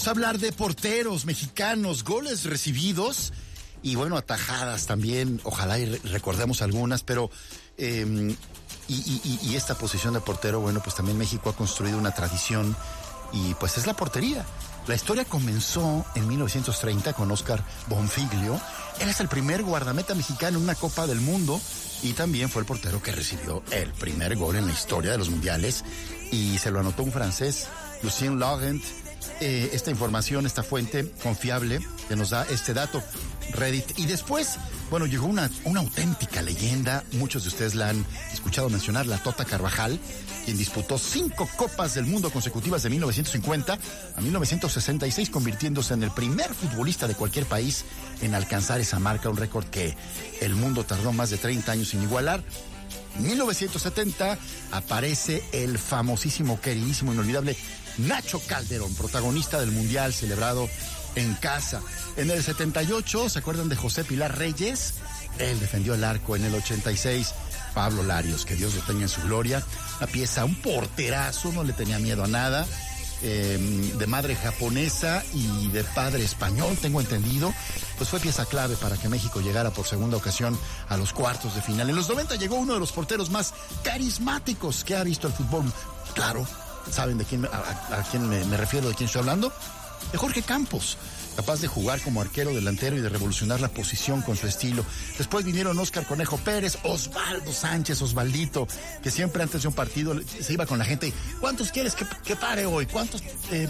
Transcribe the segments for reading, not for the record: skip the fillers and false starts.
Vamos a hablar de porteros mexicanos, goles recibidos y bueno, atajadas también. Ojalá y recordemos algunas, pero y esta posición de portero, bueno, pues también México ha construido una tradición y pues es la portería. La historia comenzó en 1930 con Oscar Bonfiglio. Él es el primer guardameta mexicano en una Copa del Mundo y también fue el portero que recibió el primer gol en la historia de los mundiales y se lo anotó un francés, Lucien Laurent. Esta información, esta fuente confiable que nos da este dato, Reddit. Y después, bueno, llegó una auténtica leyenda. Muchos de ustedes la han escuchado mencionar, la Tota Carvajal, quien disputó 5 Copas del Mundo consecutivas de 1950 a 1966, convirtiéndose en el primer futbolista de cualquier país en alcanzar esa marca, un récord que el mundo tardó más de 30 años en igualar. En 1970 aparece el famosísimo, queridísimo, inolvidable Nacho Calderón, protagonista del Mundial celebrado en casa. En el 78, ¿se acuerdan de José Pilar Reyes? Él defendió el arco. En el 86, Pablo Larios, que Dios lo tenga en su gloria. Una pieza, un porterazo, no le tenía miedo a nada. De madre japonesa y de padre español, tengo entendido, pues fue pieza clave para que México llegara por segunda ocasión a los cuartos de final. En los 90 llegó uno de los porteros más carismáticos que ha visto el fútbol. Claro, ¿saben de quién a quién me refiero, de quién estoy hablando? De Jorge Campos, capaz de jugar como arquero, delantero y de revolucionar la posición con su estilo. Después vinieron Óscar Conejo Pérez, Osvaldo Sánchez, Osvaldito, que siempre antes de un partido se iba con la gente. ¿Cuántos quieres que pare hoy? ¿Cuántos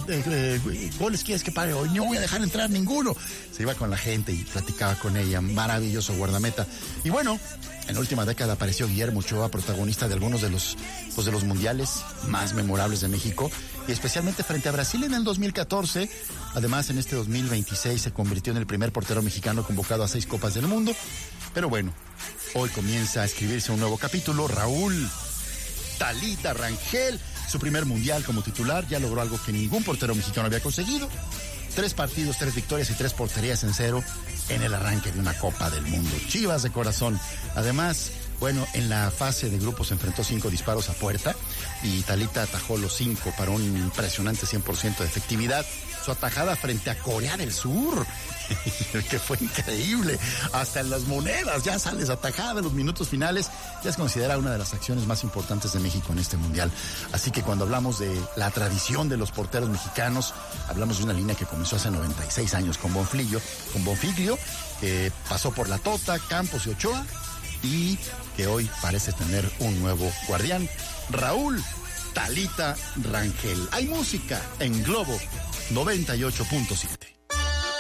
goles quieres que pare hoy? No voy a dejar entrar ninguno. Se iba con la gente y platicaba con ella. Maravilloso guardameta. Y bueno, en la última década apareció Guillermo Ochoa, protagonista de algunos de los mundiales más memorables de México, y especialmente frente a Brasil en el 2014. Además, en este 2026 se convirtió en el primer portero mexicano convocado a 6 Copas del Mundo. Pero bueno, hoy comienza a escribirse un nuevo capítulo. Raúl Talita Rangel, su primer mundial como titular, ya logró algo que ningún portero mexicano había conseguido: 3 partidos, 3 victorias y 3 porterías en cero en el arranque de una Copa del Mundo. Chivas de corazón. Además, bueno, en la fase de grupos enfrentó 5 disparos a puerta y Talita atajó los 5 para un impresionante 100% de efectividad. Su atajada frente a Corea del Sur, que fue increíble. Hasta en las monedas ya sales atajada en los minutos finales. Ya es considerada una de las acciones más importantes de México en este mundial. Así que cuando hablamos de la tradición de los porteros mexicanos, hablamos de una línea que comenzó hace 96 años con Bonfiglio, que pasó por la Tota, Campos y Ochoa, y que hoy parece tener un nuevo guardián, Raúl Talita Rangel. Hay música en Globo 98.7.